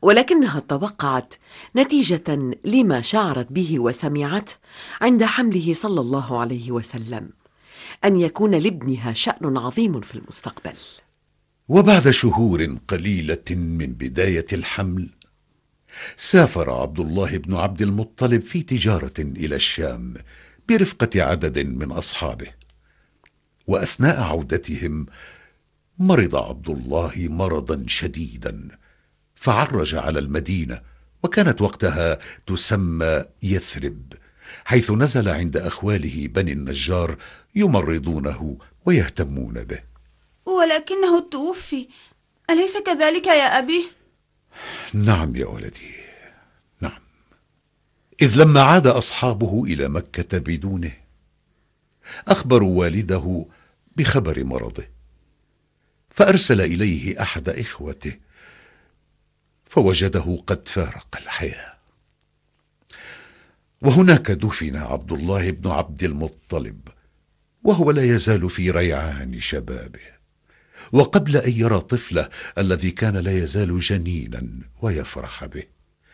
ولكنها توقعت نتيجة لما شعرت به وسمعته عند حمله صلى الله عليه وسلم أن يكون لابنها شأن عظيم في المستقبل. وبعد شهور قليلة من بداية الحمل، سافر عبد الله بن عبد المطلب في تجارة إلى الشام برفقة عدد من أصحابه. وأثناء عودتهم مرض عبد الله مرضا شديدا، فعرج على المدينة، وكانت وقتها تسمى يثرب، حيث نزل عند أخواله بني النجار يمرضونه ويهتمون به. ولكنه توفي، أليس كذلك يا أبي؟ نعم يا ولدي، نعم. إذ لما عاد أصحابه إلى مكة بدونه، أخبروا والده بخبر مرضه، فأرسل إليه أحد إخوته، فوجده قد فارق الحياة. وهناك دفن عبد الله بن عبد المطلب، وهو لا يزال في ريعان شبابه، وقبل أن يرى طفله الذي كان لا يزال جنينا ويفرح به.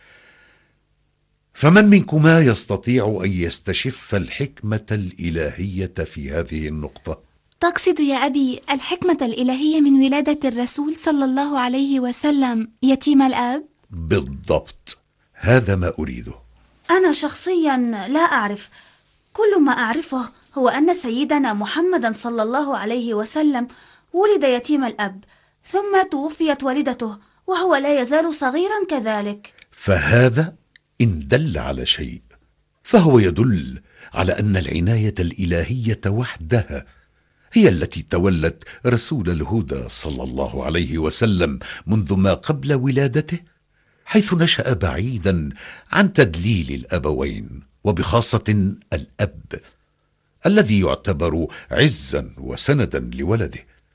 فمن منكما يستطيع أن يستشف الحكمة الإلهية في هذه النقطة؟ تقصد يا أبي الحكمة الإلهية من ولادة الرسول صلى الله عليه وسلم يتيم الأب؟ بالضبط، هذا ما أريده. أنا شخصيا لا أعرف. كل ما أعرفه هو أن سيدنا محمدا صلى الله عليه وسلم ولد يتيم الأب، ثم توفيت والدته وهو لا يزال صغيرا كذلك. فهذا إن دل على شيء فهو يدل على أن العناية الإلهية وحدها هي التي تولت رسول الهدى صلى الله عليه وسلم منذ ما قبل ولادته، حيث نشأ بعيدا عن تدليل الأبوين، وبخاصة الأب الذي يعتبر عزا وسندا لولده.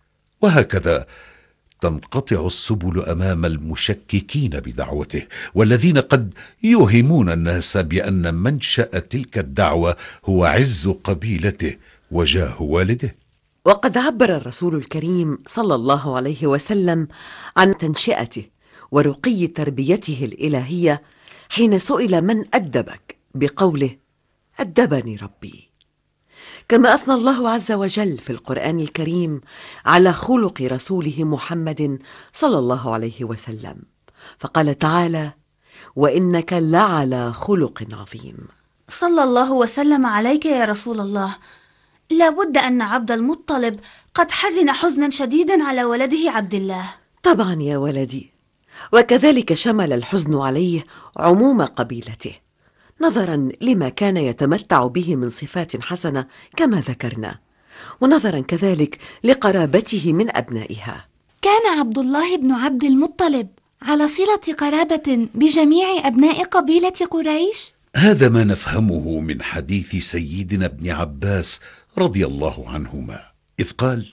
وهكذا تنقطع السبل أمام المشككين بدعوته، والذين قد يوهمون الناس بأن منشأ تلك الدعوة هو عز قبيلته وجاه والده. وقد عبر الرسول الكريم صلى الله عليه وسلم عن تنشئته ورقي تربيته الإلهية حين سئل من أدبك بقوله: أدبني ربي. كما أثنى الله عز وجل في القرآن الكريم على خلق رسوله محمد صلى الله عليه وسلم، فقال تعالى: وإنك لعلى خلق عظيم. صلى الله وسلم عليك يا رسول الله. لا بد أن عبد المطلب قد حزن حزنا شديدا على ولده عبد الله. طبعا يا ولدي، وكذلك شمل الحزن عليه عموم قبيلته، نظرا لما كان يتمتع به من صفات حسنة كما ذكرنا، ونظرا كذلك لقرابته من أبنائها. كان عبد الله بن عبد المطلب على صلة قرابة بجميع أبناء قبيلة قريش. هذا ما نفهمه من حديث سيدنا ابن عباس رضي الله عنهما، إذ قال: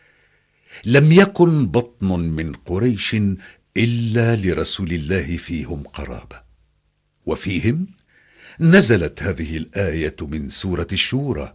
لم يكن بطن من قريش إلا لرسول الله فيهم قرابة. وفيهم نزلت هذه الآية من سورة الشورى: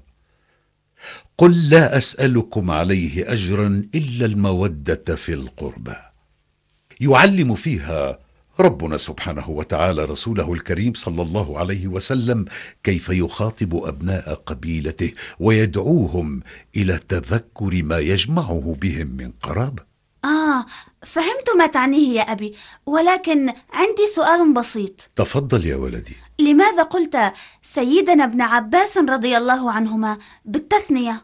قل لا أسألكم عليه أجرا إلا المودة في القربى. يعلم فيها ربنا سبحانه وتعالى رسوله الكريم صلى الله عليه وسلم كيف يخاطب أبناء قبيلته ويدعوهم إلى تذكر ما يجمعه بهم من قرابة. فهمت ما تعنيه يا أبي، ولكن عندي سؤال بسيط. تفضل يا ولدي. لماذا قلت سيدنا ابن عباس رضي الله عنهما بالتثنية؟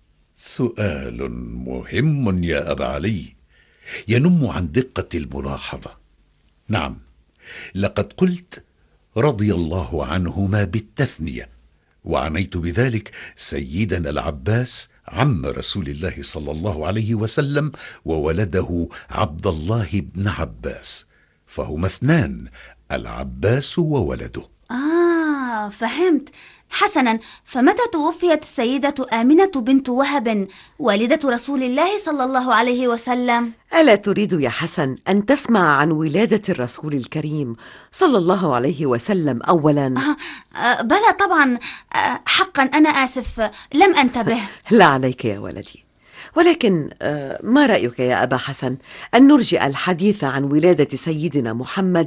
سؤال مهم يا أبا علي، ينم عن دقة الملاحظة. نعم، لقد قلت رضي الله عنهما بالتثنية، وعنيت بذلك سيدنا العباس عم رسول الله صلى الله عليه وسلم وولده عبد الله بن عباس، فهما اثنان، العباس وولده. فهمت. حسنا، فمتى توفيت السيدة آمنة بنت وهب والدة رسول الله صلى الله عليه وسلم؟ ألا تريد يا حسن أن تسمع عن ولادة الرسول الكريم صلى الله عليه وسلم أولا؟ بلى طبعا. حقا أنا آسف، لم أنتبه. لا عليك يا ولدي، ولكن ما رأيك يا أبا حسن أن نرجئ الحديث عن ولادة سيدنا محمد